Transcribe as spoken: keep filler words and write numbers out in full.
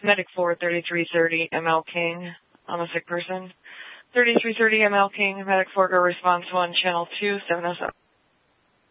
Medic four, thirty-three thirty, M L King, on a sick person. thirty-three thirty, M L King, Medic four, go response one, channel two, seven oh seven.